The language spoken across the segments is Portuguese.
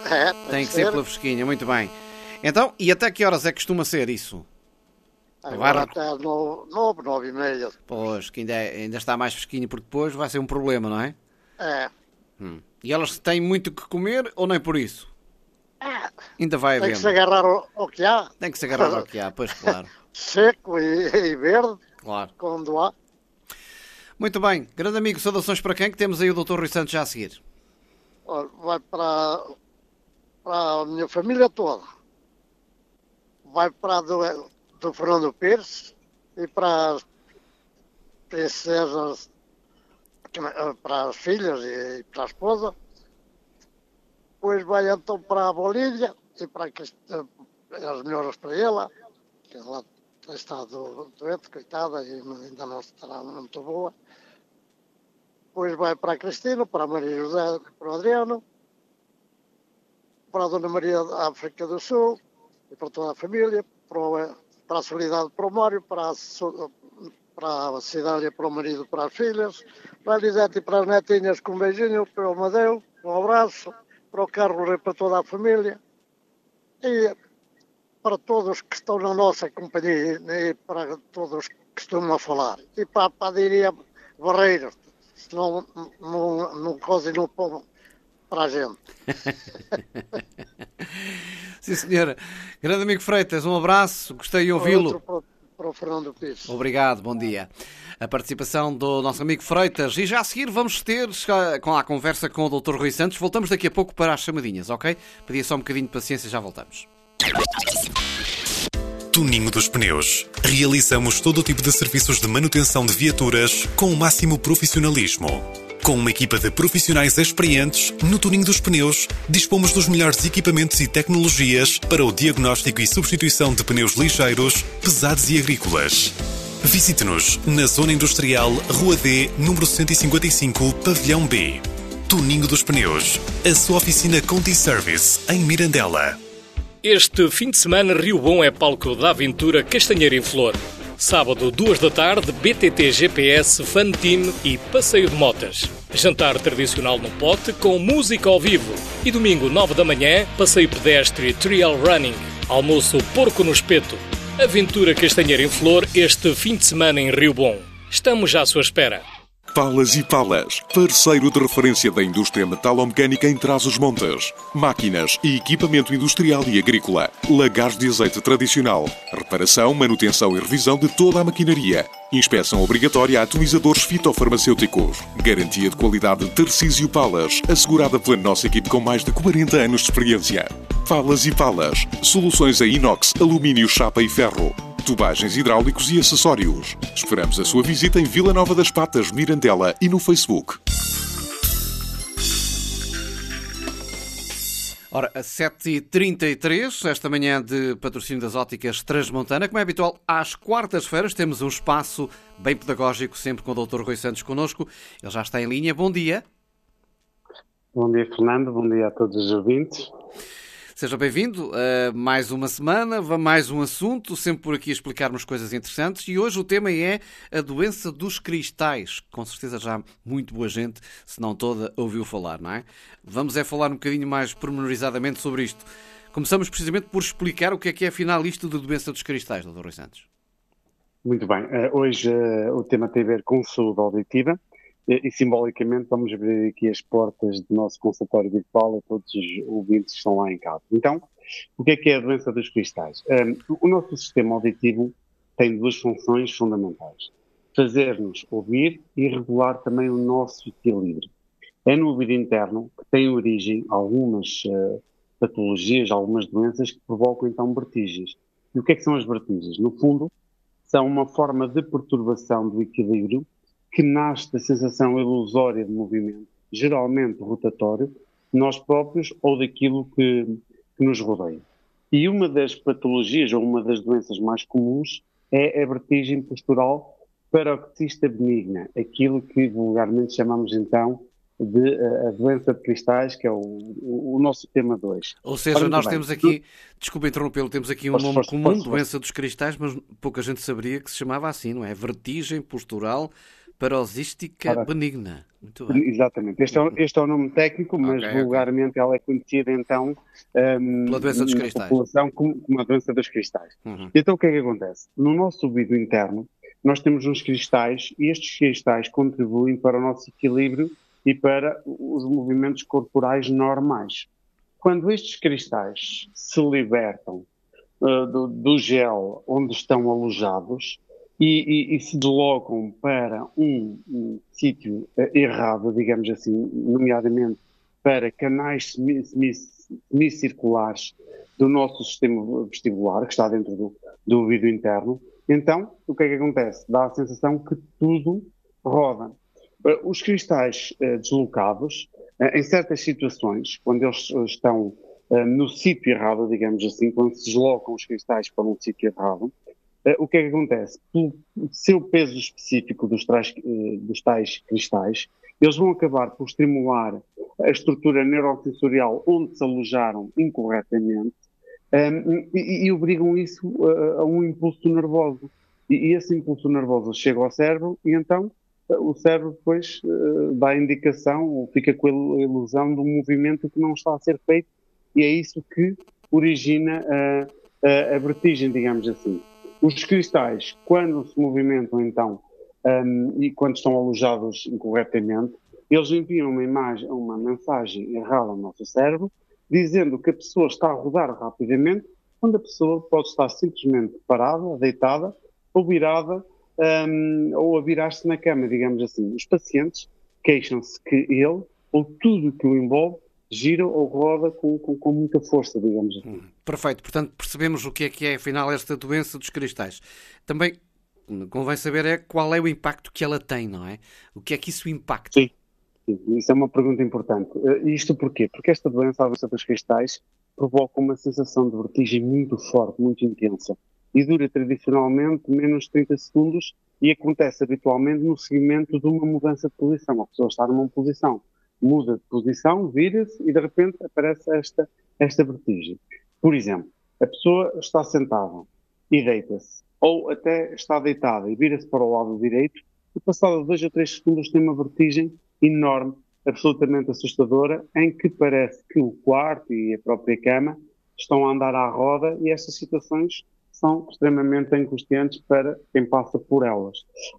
Tem que ser pela fresquinha, muito bem. Então, e até que horas é que costuma ser isso? Agora até às 9h30. Pois, que ainda está mais fresquinho, porque depois vai ser um problema, não é? É. E elas têm muito que comer ou nem por isso? Ainda vai Tem havendo. que se agarrar ao que há. Tem que se agarrar ao que há, pois claro. Seco e verde, Claro. quando há. Muito bem. Grande amigo, saudações para quem? Que temos aí o Dr. Rui Santos já a seguir. Olha, vai para a minha família toda. Vai para a do Fernando Pires e para as princesas, para as filhas e para a esposa. Depois vai então para a Bolívia e para as melhoras para ela, que ela tem estado doente, coitada, e ainda não estará muito boa. Depois vai para a Cristina, para a Maria José, para o Adriano, para a Dona Maria da África do Sul e para toda a família, para a Solidade, para o Mário, para a Cidália, para o marido, para as filhas, para a Lisete e para as netinhas com um beijinho, para o Amadeu, um abraço, para o Carlos e para toda a família e para todos que estão na nossa companhia e para todos que estão a falar. E para a Diria Barreiros, senão não cozem no pão para a gente. Sim, senhora. Grande amigo Freitas, um abraço, gostei de ouvi-lo. Para o Fernando Pires. Obrigado, bom dia. A participação do nosso amigo Freitas. E já a seguir vamos ter com a conversa com o Dr. Rui Santos. Voltamos daqui a pouco para as chamadinhas, ok? Pedia só um bocadinho de paciência e já voltamos. Tuninho dos Pneus. Realizamos todo o tipo de serviços de manutenção de viaturas com o máximo profissionalismo. Com uma equipa de profissionais experientes, no Tuninho dos Pneus, dispomos dos melhores equipamentos e tecnologias para o diagnóstico e substituição de pneus ligeiros, pesados e agrícolas. Visite-nos na Zona Industrial, Rua D, número 155, Pavilhão B. Tuninho dos Pneus, a sua oficina Conti Service, em Mirandela. Este fim de semana, Rio Bom é palco da aventura Castanheira em Flor. Sábado, 2 da tarde, BTT GPS, Fun Team e passeio de motas. Jantar tradicional no pote com música ao vivo. E domingo, 9 da manhã, passeio pedestre Trail Running. Almoço porco no espeto. Aventura Castanheira em Flor este fim de semana em Rio Bom. Estamos já à sua espera. Palas e Palas, parceiro de referência da indústria metalomecânica em Trás-os-Montes. Máquinas e equipamento industrial e agrícola. Lagares de azeite tradicional. Reparação, manutenção e revisão de toda a maquinaria. Inspeção obrigatória a atomizadores fitofarmacêuticos. Garantia de qualidade Tarcísio Palas, assegurada pela nossa equipe com mais de 40 anos de experiência. Palas e Palas, soluções a inox, alumínio, chapa e ferro. Tubagens hidráulicos e acessórios. Esperamos a sua visita em Vila Nova das Patas, Mirandela e no Facebook. Ora, a 7h33, esta manhã de patrocínio das óticas Transmontana. Como é habitual, às quartas-feiras temos um espaço bem pedagógico, sempre com o Dr. Rui Santos connosco. Ele já está em linha. Bom dia. Bom dia, Fernando. Bom dia a todos os ouvintes. Seja bem-vindo a mais uma semana, mais um assunto, sempre por aqui a explicarmos coisas interessantes. E hoje o tema é a doença dos cristais. Com certeza já muito boa gente, se não toda, ouviu falar, não é? Vamos falar um bocadinho mais pormenorizadamente sobre isto. Começamos precisamente por explicar o que é afinal isto de doença dos cristais, Dr. Rui Santos. Muito bem. Hoje o tema tem a ver com saúde auditiva. E simbolicamente vamos abrir aqui as portas do nosso consultório virtual a todos os ouvintes que estão lá em casa. Então, o que é a doença dos cristais? O nosso sistema auditivo tem duas funções fundamentais. Fazer-nos ouvir e regular também o nosso equilíbrio. É no ouvido interno que tem origem algumas patologias, algumas doenças que provocam então vertigens. E o que são as vertigens? No fundo, são uma forma de perturbação do equilíbrio que nasce da sensação ilusória de movimento, geralmente rotatório, de nós próprios ou daquilo que nos rodeia. E uma das patologias, ou uma das doenças mais comuns, é a vertigem postural paroxista benigna, aquilo que vulgarmente chamamos então de a doença de cristais, que é o nosso tema 2. Ou seja, nós temos aqui, desculpa interrompê-lo, temos aqui um nome comum, doença dos cristais, mas pouca gente saberia que se chamava assim, não é? Vertigem postural Parossística benigna. Muito bem. Exatamente. Este é o nome técnico, mas vulgarmente ela é conhecida então pela doença dos cristais. População como uma doença dos cristais. Então o que é que acontece? No nosso ouvido interno nós temos uns cristais e estes cristais contribuem para o nosso equilíbrio e para os movimentos corporais normais. Quando estes cristais se libertam do gel onde estão alojados e se deslocam para um sítio errado, digamos assim, nomeadamente para canais semicirculares do nosso sistema vestibular, que está dentro do ouvido interno, então o que é que acontece? Dá a sensação que tudo roda. Os cristais deslocados, em certas situações, quando eles estão no sítio errado, digamos assim, quando se deslocam os cristais para um sítio errado, o que é que acontece? Pelo seu peso específico dos tais cristais, eles vão acabar por estimular a estrutura neurosensorial onde se alojaram incorretamente e obrigam isso a um impulso nervoso. E esse impulso nervoso chega ao cérebro e então o cérebro depois dá a indicação ou fica com a ilusão de um movimento que não está a ser feito e é isso que origina a vertigem, digamos assim. Os cristais, quando se movimentam então e quando estão alojados incorretamente, eles enviam uma mensagem errada ao nosso cérebro, dizendo que a pessoa está a rodar rapidamente, quando a pessoa pode estar simplesmente parada, deitada ou virada, ou a virar-se na cama, digamos assim. Os pacientes queixam-se que ele, ou tudo que o envolve, gira ou roda com muita força, digamos assim. Perfeito. Portanto, percebemos o que é, afinal, esta doença dos cristais. Também convém saber qual é o impacto que ela tem, não é? O que é que isso impacta? Sim, isso é uma pergunta importante. Isto porquê? Porque esta doença, a doença dos cristais, provoca uma sensação de vertigem muito forte, muito intensa. E dura tradicionalmente menos de 30 segundos e acontece habitualmente no seguimento de uma mudança de posição. A pessoa está numa posição, muda de posição, vira-se e de repente aparece esta vertigem. Por exemplo, a pessoa está sentada e deita-se, ou até está deitada e vira-se para o lado direito e passado 2 ou 3 segundos tem uma vertigem enorme, absolutamente assustadora, em que parece que o quarto e a própria cama estão a andar à roda e estas situações são extremamente angustiantes para quem passa por elas.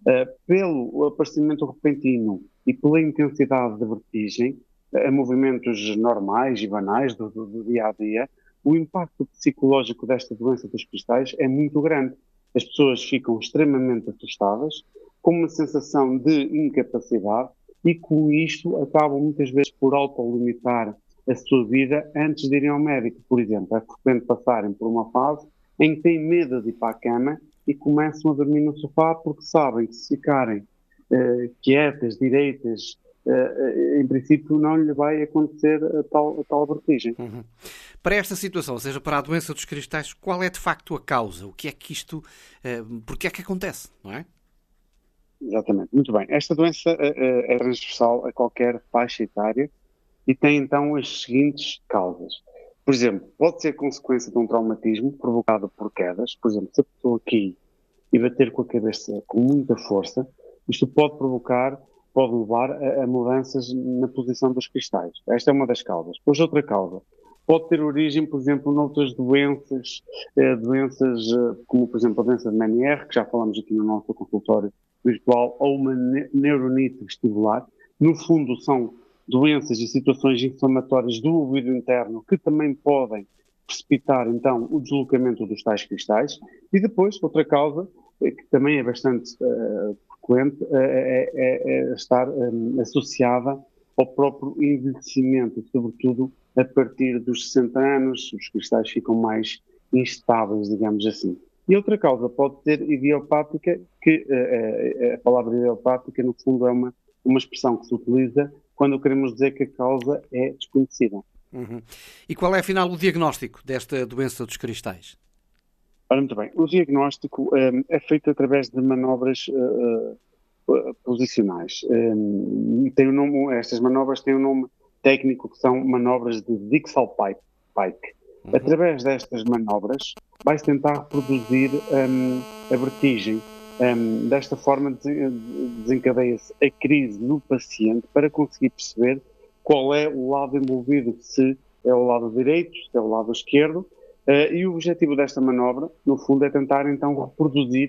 Pelo aparecimento repentino e pela intensidade da vertigem, a movimentos normais e banais do dia-a-dia, o impacto psicológico desta doença dos cristais é muito grande. As pessoas ficam extremamente assustadas, com uma sensação de incapacidade e com isto acabam muitas vezes por autolimitar a sua vida antes de irem ao médico. Por exemplo, é frequente passarem por uma fase em que têm medo de ir para a cama e começam a dormir no sofá porque sabem que se ficarem quietas, direitas, em princípio não lhe vai acontecer a tal vertigem. Para esta situação, ou seja, para a doença dos cristais, qual é de facto a causa? O que é que isto... porque é que acontece, não é? Exatamente, muito bem. Esta doença é transversal a qualquer faixa etária e tem então as seguintes causas. Por exemplo, pode ser consequência de um traumatismo provocado por quedas. Por exemplo, se a pessoa cair e bater com a cabeça com muita força, isto pode levar a mudanças na posição dos cristais. Esta é uma das causas. Depois outra causa pode ter origem, por exemplo, noutras doenças como, por exemplo, a doença de Meniere, que já falamos aqui no nosso consultório virtual, ou uma neuronite vestibular. No fundo, são doenças e situações inflamatórias do ouvido interno que também podem precipitar, então, o deslocamento dos tais cristais. E depois, outra causa, que também é bastante frequente, é estar associada ao próprio envelhecimento, sobretudo a partir dos 60 anos, os cristais ficam mais instáveis, digamos assim. E outra causa pode ser idiopática, que a palavra idiopática, no fundo, é uma expressão que se utiliza quando queremos dizer que a causa é desconhecida. E qual é, afinal, o diagnóstico desta doença dos cristais? Ora, muito bem. O diagnóstico é feito através de manobras posicionais. Estas manobras têm um nome técnico que são manobras de Dixal-Pike. Através destas manobras vai-se tentar reproduzir a vertigem Desta forma desencadeia-se a crise no paciente para conseguir perceber qual é o lado envolvido, se é o lado direito, se é o lado esquerdo, e o objetivo desta manobra, no fundo, é tentar então reproduzir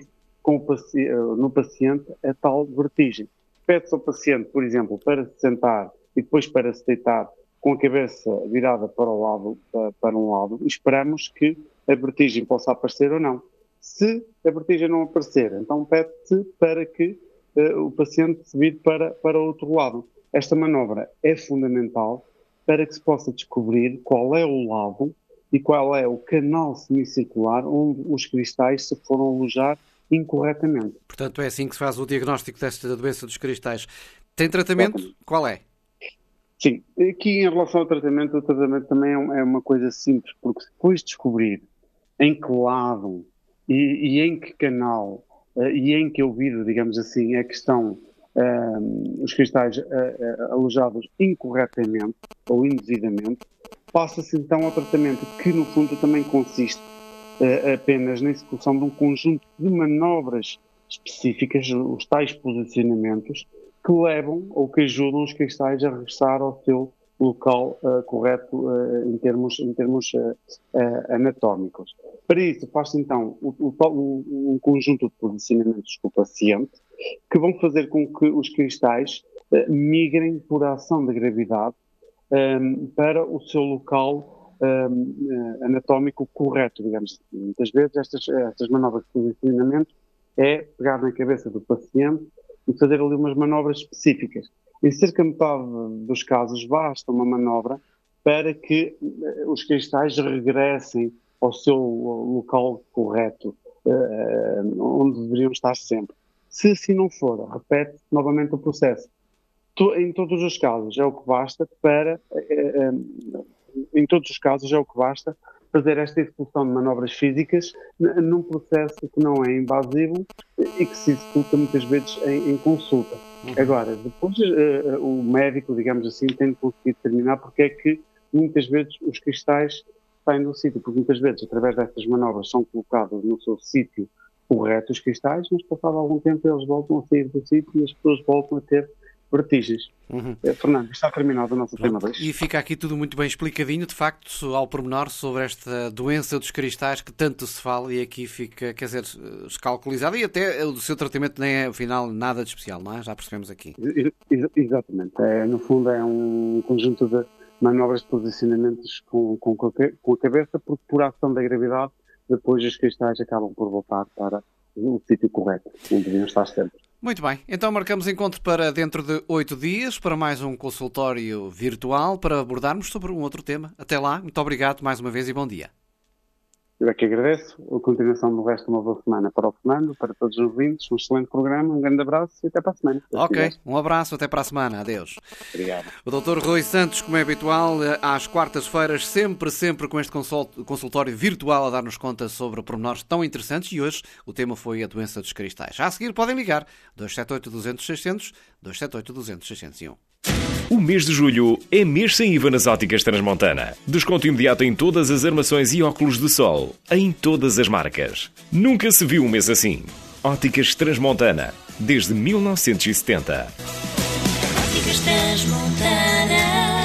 no paciente a tal vertigem. Pede-se ao paciente, por exemplo, para se sentar e depois para se deitar com a cabeça virada para um lado, e esperamos que a vertigem possa aparecer ou não. Se a vertigem não aparecer, então pede-se para que o paciente se vire para outro lado. Esta manobra é fundamental para que se possa descobrir qual é o lado e qual é o canal semicircular onde os cristais se foram alojar incorretamente. Portanto, é assim que se faz o diagnóstico desta doença dos cristais. Tem tratamento? Qual é? Sim, aqui em relação ao tratamento, o tratamento também é uma coisa simples, porque depois de descobrir em que lado e em que canal e em que ouvido, digamos assim, é que estão os cristais alojados incorretamente ou indevidamente, passa-se então ao tratamento que no fundo também consiste apenas na execução de um conjunto de manobras específicas, os tais posicionamentos, que levam ou que ajudam os cristais a regressar ao seu local correto em termos anatómicos. Para isso faz-se então um conjunto de posicionamentos com o paciente que vão fazer com que os cristais migrem por ação da gravidade para o seu local anatómico correto, digamos. Muitas vezes estas manobras de posicionamento é pegar na cabeça do paciente e fazer ali umas manobras específicas. Em cerca de metade dos casos basta uma manobra para que os cristais regressem ao seu local correto, onde deveriam estar sempre. Se assim não for, repete novamente o processo. Em todos os casos é o que basta fazer esta execução de manobras físicas num processo que não é invasivo e que se executa muitas vezes em consulta. Agora, depois o médico, digamos assim, tem de conseguir determinar porque é que muitas vezes os cristais saem do sítio, porque muitas vezes através destas manobras são colocados no seu sítio correto os cristais, mas passado algum tempo eles voltam a sair do sítio e as pessoas voltam a ter vertigens. Fernando, está terminado o nosso tema 2. E fica aqui tudo muito bem explicadinho, de facto, ao pormenor, sobre esta doença dos cristais que tanto se fala e aqui fica, quer dizer, escalculizado e até o seu tratamento nem é, afinal, nada de especial, não é? Já percebemos aqui. Exatamente. No fundo é um conjunto de manobras de posicionamentos com a cabeça, porque por ação da gravidade, depois os cristais acabam por voltar para o sítio correto, onde deviam estar sempre. Muito bem, então marcamos encontro para dentro de 8 dias, para mais um consultório virtual, para abordarmos sobre um outro tema. Até lá, muito obrigado mais uma vez e bom dia. Eu é que agradeço. A continuação do resto de uma boa semana para o Fernando, para todos os ouvintes. Um excelente programa, um grande abraço e até para a semana. Ok, um abraço, até para a semana. Adeus. Obrigado. O Dr. Rui Santos, como é habitual, às quartas-feiras, sempre com este consultório virtual a dar-nos conta sobre pormenores tão interessantes e hoje o tema foi a doença dos cristais. Já a seguir podem ligar 278-200-600, 278-200-601. O mês de julho é mês sem IVA nas óticas Transmontana. Desconto imediato em todas as armações e óculos de sol, em todas as marcas. Nunca se viu um mês assim. Óticas Transmontana, desde 1970. Óticas Transmontana,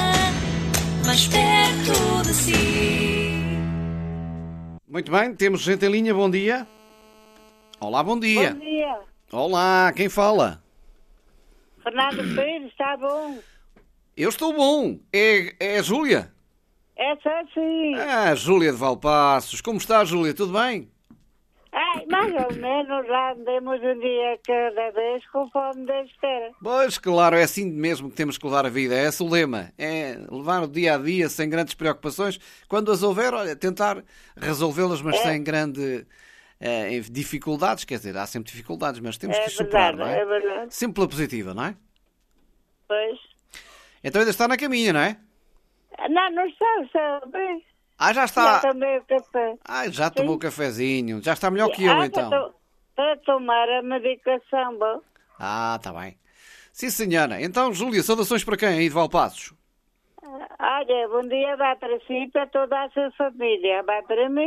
mais perto de si. Muito bem, temos gente em linha, bom dia. Olá, bom dia. Bom dia. Olá, quem fala? Fernando Pires, está bom? Eu estou bom. É a Júlia? É só sim. Júlia de Valpassos. Como está, Júlia? Tudo bem? Mais ou menos, lá andemos um dia cada vez conforme Deus quer. Pois, claro, é assim mesmo que temos que levar a vida. É esse o lema. É levar o dia a dia sem grandes preocupações. Quando as houver, olha, tentar resolvê-las, mas sem grande dificuldades. Quer dizer, há sempre dificuldades, mas temos que superar, não é? É verdade. Sempre pela positiva, não é? Pois. Então ainda está na caminha, não é? Não está bem. Já está. Já tomei o café. Já tomou o cafezinho. Já está melhor que eu, então. Estou a tomar a medicação, bom. Está bem. Sim, senhora. Então, Júlia, saudações para quem aí de Valpassos? Olha, bom dia, vai para si e para toda a sua família. Vai para mim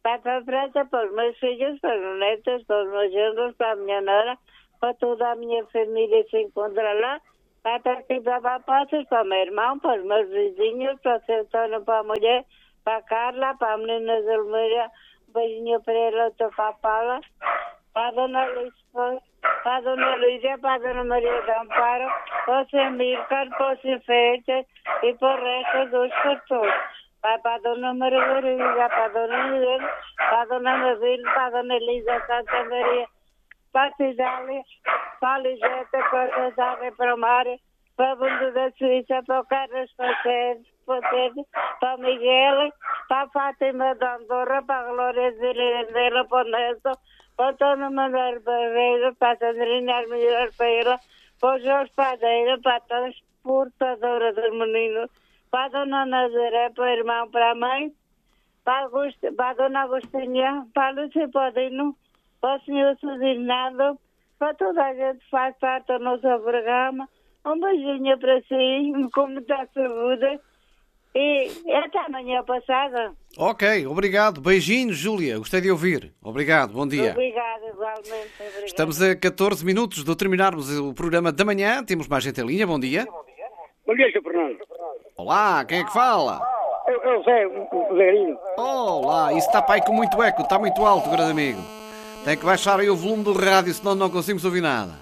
Batata frita para os meus filhos, para os netos, para os meus genros, para a minha nora, para toda a minha família que se encontra lá. Batata frita para passas, para o meu irmão, para os meus vizinhos, para o seu Antônio, para a mulher, para a Carla, para a menina da Almeida, um beijinho para ela, outra para a Paula, para a Dona Luísa, para a Dona Luísa, para a Dona Maria de Amparo, para o seu Mircar, para o seu Feitas e para o resto dos pastores. Para a Dona Margarida, para a Dona Miguel, para a Dona Mavil, para a Dona Elisa Santa Maria, para a Cidália, para a Liseta, para a Cesária, para o Mário, para a Bunda da Suíça, para o Carlos Fonseca, para o Miguel, para a Fátima de Andorra, para a Glória Zirindela, para o Nelson, para o Dona Manuel Barreiro, para a Sandrina Armelhor Feira, para o Jorge Padeira, para a transportadora dos meninos, para a Dona Nazaré, para o irmão, para a mãe, para a Dona Agostinha, para a Lúcia Podino, para o Senhor Suzinado, para toda a gente que faz parte do nosso programa. Um beijinho para si, com muita saúde e até amanhã passada. Ok, obrigado. Beijinhos, Júlia. Gostei de ouvir. Obrigado, bom dia. Obrigada, igualmente. Obrigada. Estamos a 14 minutos de terminarmos o programa da manhã. Temos mais gente em linha. Bom dia. Bom dia, Sr. Fernando. Olá, quem é que fala? Eu sei, o Zerinho. Olá, isso está para aí com muito eco. Está muito alto, grande amigo. Tem que baixar aí o volume do rádio, senão não conseguimos ouvir nada.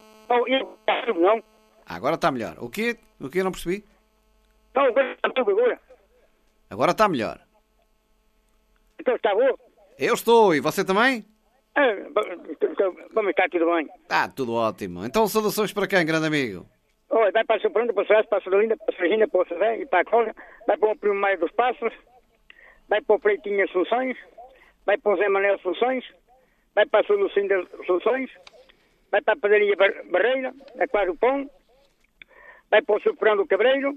Não? Agora está melhor. O quê? O quê? Não percebi? Não, agora. Agora está melhor. Então está bom? Eu estou. E você também? Vamos estar tudo bem. Está tudo ótimo. Então, saudações para quem, grande amigo? Olha, vai para a Sopranda, para o Serás, para a Sodalinda, para a Serginha, para o Cedé e para a Cola. Vai para o Primo Maio dos Passos. Vai para o Preitinha Soluções. Vai para o Zé Manuel Soluções. Vai para a Solucinda Soluções. Vai para a Padaria Barreira, é quase o Pão. Vai para o Soprando Cabreiro.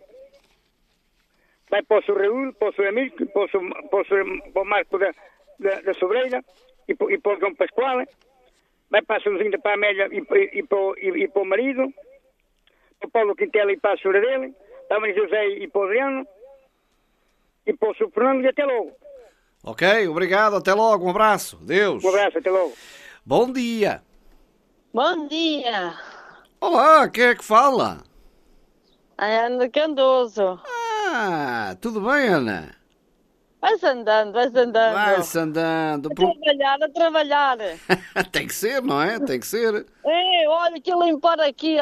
Vai para o Sr. Raul, para o Sr. Amílcar, para o Marco da Sobreira e para o João Pascoal. Vai para a Soluzinda, para a Amélia e para o marido. Para o Paulo Quintela e para a senhora dele. Para a Maria José e para o Adriano. E para o Sr. Fernando e até logo. Ok, obrigado. Até logo. Um abraço. Deus. Um abraço, até logo. Bom dia. Bom dia. Olá, quem é que fala? A Ana Candoso. Ah, tudo bem, Ana? Vai-se andando, vai-se andando. Vai-se andando. A trabalhar. Tem que ser, não é? Tem que ser. É, olha que limpar aqui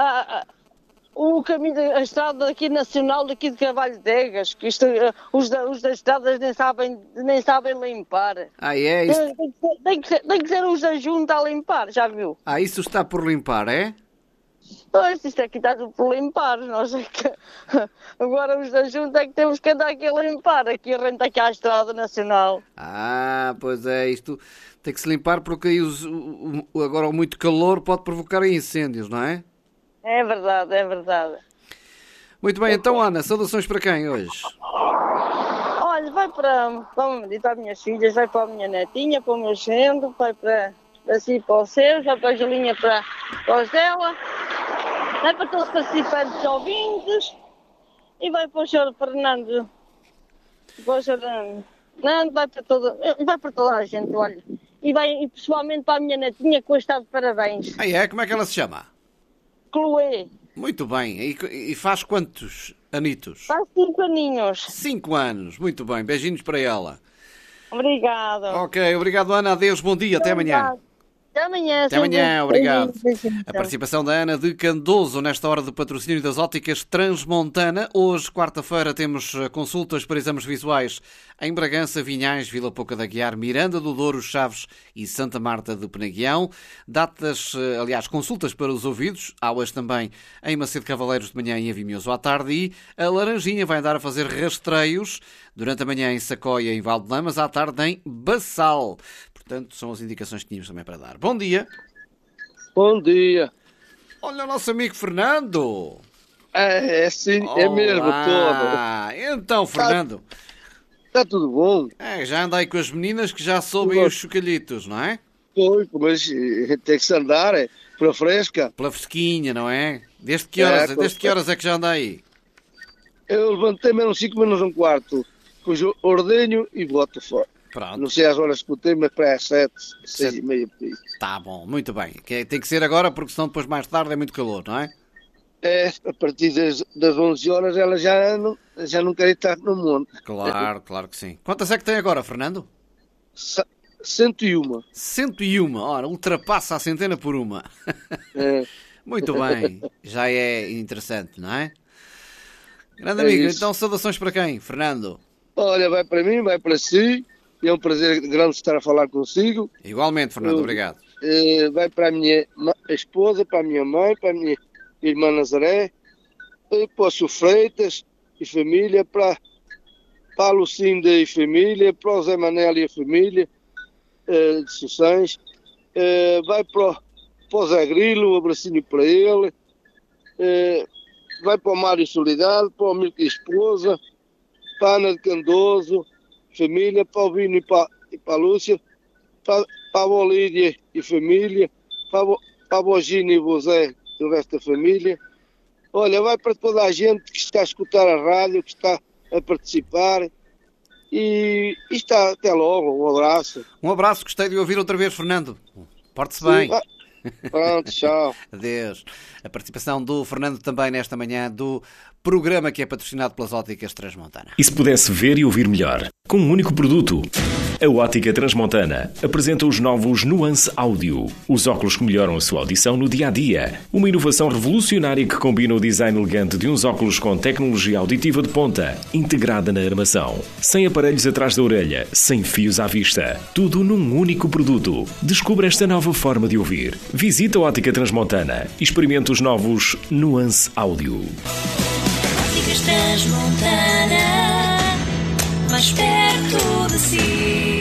o caminho, a estrada aqui nacional daqui de Carvalho de Egas, que isto, os das estradas nem sabem limpar. Ah, é? Isso... Tem que ser os da junta a limpar, já viu? Ah, isso está por limpar, é? Pois, isto aqui está tudo por limpar, nós é que... Agora os da junta é que temos que andar aqui a limpar, aqui a renta aqui à estrada nacional. Ah, pois é, isto tem que se limpar porque aí agora o muito calor pode provocar incêndios, não é? É verdade, é verdade. Muito bem, então Ana, saudações para quem hoje? Olha, vai para as minhas filhas, vai para a minha netinha, para o meu genro, vai para si, para o seu, vai para a Julinha, para os dela, vai para todos os participantes ouvintes e vai para o Sr. Fernando. Vai para toda a gente, olha. E pessoalmente para a minha netinha que hoje está de parabéns. Ah, é? Como é que ela se chama? Chloé. Muito bem. E faz quantos anitos? Faz 5 aninhos. 5 anos. Muito bem. Beijinhos para ela. Obrigada. Ok. Obrigado, Ana. Adeus. Bom dia. Até amanhã. Até amanhã. Até amanhã, obrigado. Beijinho. A participação da Ana de Candoso nesta hora de patrocínio das óticas Transmontana. Hoje, quarta-feira, temos consultas para exames visuais em Bragança, Vinhais, Vila Pouca da Guiar, Miranda do Douro, Chaves e Santa Marta de Penaguião. Datas, aliás, consultas para os ouvidos. Há hoje também em Macedo Cavaleiros de manhã e em Vimioso à tarde. E a Laranjinha vai andar a fazer rastreios durante a manhã em Sacóia e Valdenamas, à tarde em Bassal. Portanto, são as indicações que tínhamos também para dar. Bom dia. Bom dia. Olha o nosso amigo Fernando. É sim, é mesmo todo. Então, Fernando. Está tudo bom? Já andei com as meninas que já soubem os chocalhitos, não é? Pois, mas tem que se andar pela fresca. Pela fresquinha, não é? Desde que horas é que já anda aí? Eu levantei menos 5 menos um quarto. Pus ordenho e boto fora. Pronto. Não sei as horas que eu tenho, mas para às 7, 6h30. Tá bom, muito bem. Tem que ser agora, porque senão depois mais tarde é muito calor, não é? A partir das 11 horas ela já não quer estar no monte. Claro que sim. Quantas é que tem agora, Fernando? 101. 101, ora, ultrapassa a centena por uma. Muito bem, já é interessante, não é? Grande amigo, então saudações para quem, Fernando? Olha, vai para mim, vai para si. É um prazer grande estar a falar consigo. Igualmente, Fernando, obrigado. Vai para a minha esposa, para a minha mãe, para a minha irmã Nazaré, para o Sr. Freitas e família, para a Lucinda e família, para o Zé Manel e a família de Sossães. Vai para o Zé Grilo, um abracinho para ele. Vai para o Mário Solidade, para o Milton e esposa, para a Ana de Candoso, família, para o Vino e para a Lúcia, para a Bolídia e família, para a Bogina e o Zé e o resto da família. Olha, vai para toda a gente que está a escutar a rádio, que está a participar. E está, até logo, um abraço. Um abraço, gostei de ouvir outra vez, Fernando. Porte-se bem. Pronto, tchau. Adeus. A participação do Fernando também nesta manhã do programa que é patrocinado pelas Óticas Transmontana. E se pudesse ver e ouvir melhor, com um único produto? A Ótica Transmontana apresenta os novos Nuance Audio, os óculos que melhoram a sua audição no dia-a-dia. Uma inovação revolucionária que combina o design elegante de uns óculos com tecnologia auditiva de ponta, integrada na armação. Sem aparelhos atrás da orelha, sem fios à vista. Tudo num único produto. Descubra esta nova forma de ouvir. Visita a Ótica Transmontana e experimente os novos Nuance Audio. Óticas Transmontana, mais perto de si.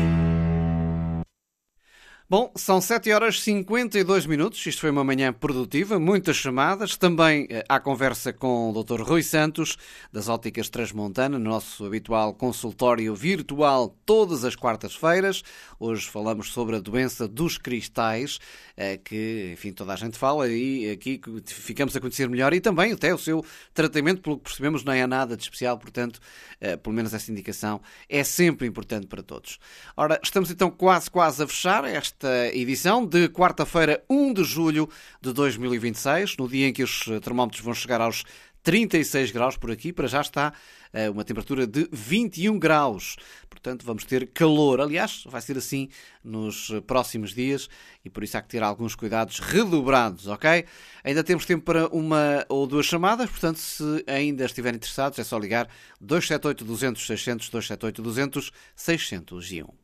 Bom, são 7h52. Isto foi uma manhã produtiva, muitas chamadas. Também há conversa com o Dr. Rui Santos, das Óticas Transmontana, no nosso habitual consultório virtual, todas as quartas-feiras. Hoje falamos sobre a doença dos cristais, que, enfim, toda a gente fala e aqui ficamos a conhecer melhor. E também até o seu tratamento, pelo que percebemos, não é nada de especial. Portanto, pelo menos essa indicação é sempre importante para todos. Ora, estamos então quase a fechar esta edição de quarta-feira, 1 de julho de 2026, no dia em que os termómetros vão chegar aos 36 graus por aqui. Para já está uma temperatura de 21 graus. Portanto, vamos ter calor. Aliás, vai ser assim nos próximos dias e por isso há que ter alguns cuidados redobrados, ok? Ainda temos tempo para uma ou duas chamadas, portanto, se ainda estiverem interessados, é só ligar 278 200 600, 278 200 601.